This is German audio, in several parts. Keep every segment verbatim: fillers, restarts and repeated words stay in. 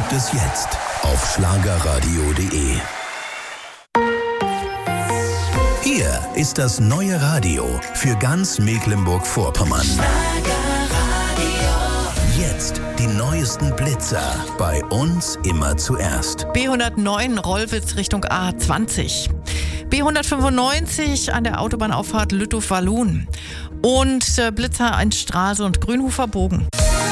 gibt es jetzt auf schlagerradio punkt de. Hier ist das neue Radio für ganz Mecklenburg-Vorpommern. Jetzt die neuesten Blitzer. Bei uns immer zuerst. B hundertneun Rollwitz Richtung A zwanzig. B hundertfünfundneunzig an der Autobahnauffahrt Lüttow-Wallun. Und äh, Blitzer in Straße und Grünhofer Bogen.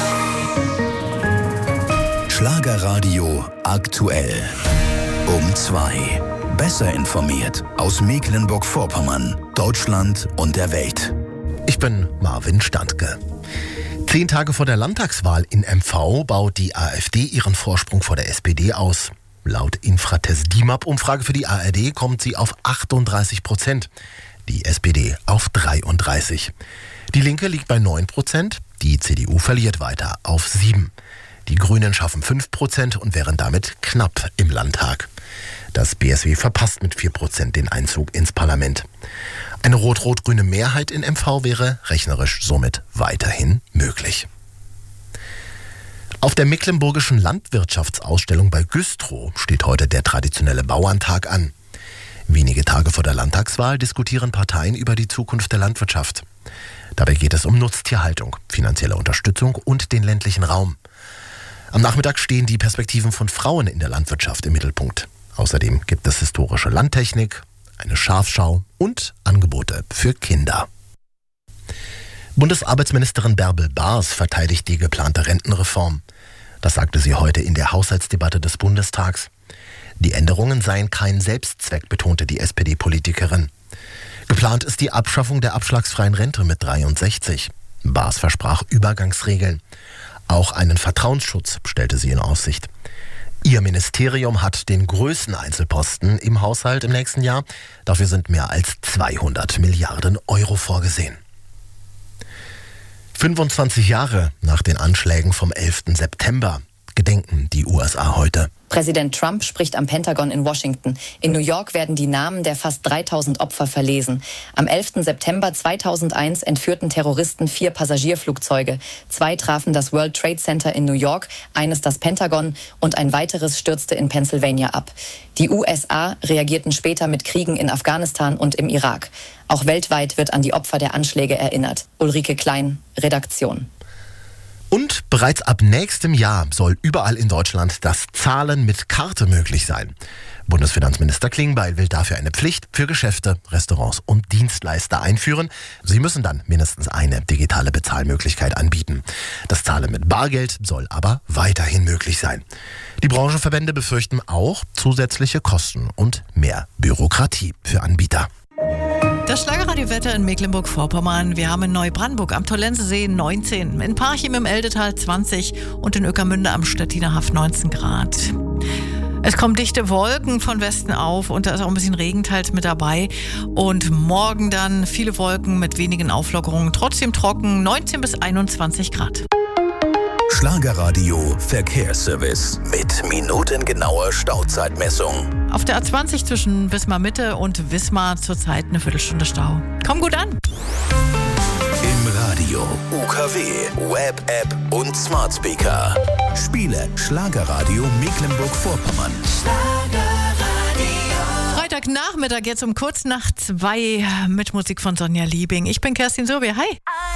Schlagerradio aktuell. Um zwei. Besser informiert aus Mecklenburg-Vorpommern, Deutschland und der Welt. Ich bin Marvin Standke. Zehn Tage vor der Landtagswahl in M V baut die AfD ihren Vorsprung vor der S P D aus. Laut Infratest D I M A P-Umfrage für die A R D kommt sie auf achtunddreißig Prozent. Die S P D auf dreiunddreißig. Die Linke liegt bei neun Prozent. Die C D U verliert weiter auf sieben. Die Grünen schaffen fünf Prozent und wären damit knapp im Landtag. Das B S W verpasst mit vier Prozent den Einzug ins Parlament. Eine rot-rot-grüne Mehrheit in M V wäre rechnerisch somit weiterhin möglich. Auf der Mecklenburgischen Landwirtschaftsausstellung bei Güstrow steht heute der traditionelle Bauerntag an. Wenige Tage vor der Landtagswahl diskutieren Parteien über die Zukunft der Landwirtschaft. Dabei geht es um Nutztierhaltung, finanzielle Unterstützung und den ländlichen Raum. Am Nachmittag stehen die Perspektiven von Frauen in der Landwirtschaft im Mittelpunkt. Außerdem gibt es historische Landtechnik, eine Schafschau und Angebote für Kinder. Bundesarbeitsministerin Bärbel Baas verteidigt die geplante Rentenreform. Das sagte sie heute in der Haushaltsdebatte des Bundestags. Die Änderungen seien kein Selbstzweck, betonte die S P D-Politikerin. Geplant ist die Abschaffung der abschlagsfreien Rente mit dreiundsechzig. Baas versprach Übergangsregeln. Auch einen Vertrauensschutz stellte sie in Aussicht. Ihr Ministerium hat den größten Einzelposten im Haushalt im nächsten Jahr. Dafür sind mehr als zweihundert Milliarden Euro vorgesehen. fünfundzwanzig Jahre nach den Anschlägen vom elften September gedenken die U S A heute. Präsident Trump spricht am Pentagon in Washington. In New York werden die Namen der fast dreitausend Opfer verlesen. Am elften September zweitausendeins entführten Terroristen vier Passagierflugzeuge. Zwei trafen das World Trade Center in New York, eines das Pentagon und ein weiteres stürzte in Pennsylvania ab. Die U S A reagierten später mit Kriegen in Afghanistan und im Irak. Auch weltweit wird an die Opfer der Anschläge erinnert. Ulrike Klein, Redaktion. Und bereits ab nächstem Jahr soll überall in Deutschland das Zahlen mit Karte möglich sein. Bundesfinanzminister Klingbeil will dafür eine Pflicht für Geschäfte, Restaurants und Dienstleister einführen. Sie müssen dann mindestens eine digitale Bezahlmöglichkeit anbieten. Das Zahlen mit Bargeld soll aber weiterhin möglich sein. Die Branchenverbände befürchten auch zusätzliche Kosten und mehr Bürokratie für Anbieter. Das Schlagerradio-Wetter in Mecklenburg-Vorpommern. Wir haben in Neubrandenburg am Tollensesee neunzehn, in Parchim im Eldetal zwanzig und in Ueckermünde am Stettiner Haff neunzehn Grad. Es kommen dichte Wolken von Westen auf und da ist auch ein bisschen Regen teils mit dabei. Und morgen dann viele Wolken mit wenigen Auflockerungen. Trotzdem trocken, neunzehn bis einundzwanzig Grad. Schlagerradio Verkehrsservice mit minutengenauer Stauzeitmessung. Auf der A zwanzig zwischen Wismar Mitte und Wismar zurzeit eine Viertelstunde Stau. Komm gut an! Im Radio, U K W, Web-App und Smart Speaker. Spiele Schlagerradio Mecklenburg-Vorpommern. Freitagnachmittag jetzt um kurz nach zwei mit Musik von Sonja Liebing. Ich bin Kerstin Sobier. Hi!